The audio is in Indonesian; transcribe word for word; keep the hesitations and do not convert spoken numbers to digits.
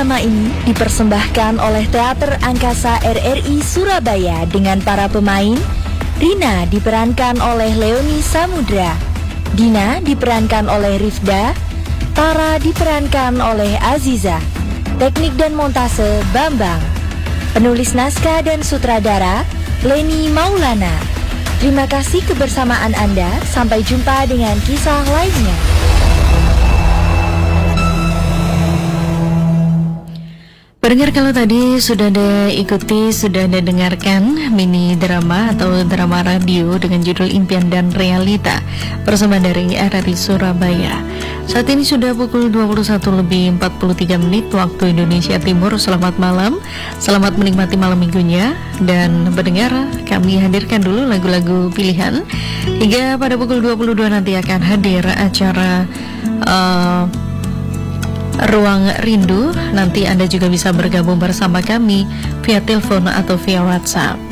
drama ini dipersembahkan oleh Teater Angkasa R R I Surabaya dengan para pemain. Rina diperankan oleh Leoni Samudra, Dina diperankan oleh Rifda, Tara diperankan oleh Aziza. Teknik dan montase Bambang. Penulis naskah dan sutradara Leni Maulana. Terima kasih kebersamaan Anda. Sampai jumpa dengan kisah lainnya. Pendengar, kalau tadi sudah Anda ikuti, sudah Anda dengarkan mini drama atau drama radio dengan judul Impian dan Realita persembahan dari R R I Surabaya. Saat ini sudah pukul dua puluh satu lebih empat puluh tiga menit waktu Indonesia Timur. Selamat malam, selamat menikmati malam minggunya. Dan pendengar, kami hadirkan dulu lagu-lagu pilihan hingga pada pukul dua puluh dua nanti akan hadir acara uh, Ruang Rindu. Nanti Anda juga bisa bergabung bersama kami via telepon atau via WhatsApp.